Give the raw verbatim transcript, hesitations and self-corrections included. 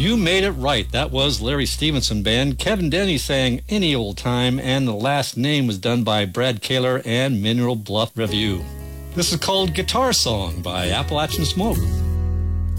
You made it right. That was Larry Stevenson Band. Kevin Denny sang Any Old Time, and the last name was done by Brad Kaler and Mineral Bluff Review. This is called Guitar Song by Appalachian Smoke.